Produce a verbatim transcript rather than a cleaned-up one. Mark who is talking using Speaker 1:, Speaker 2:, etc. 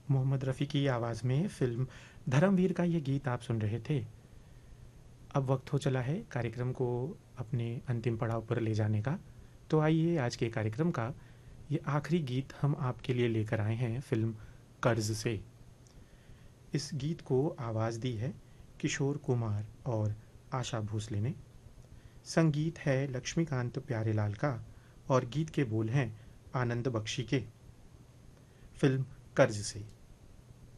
Speaker 1: मोहम्मद रफ़ी की आवाज़ में फ़िल्म धर्मवीर का ये गीत आप सुन रहे थे। अब वक्त हो चला है कार्यक्रम को अपने अंतिम पड़ाव पर ले जाने का। तो आइए आज के कार्यक्रम का ये आखिरी गीत हम आपके लिए लेकर आए हैं फ़िल्म कर्ज से। इस गीत को आवाज़ दी है किशोर कुमार और आशा भोसले ने। संगीत है लक्ष्मीकांत प्यारेलाल का और गीत के बोल हैं आनंद बख्शी के। फ़िल्म कर्ज से।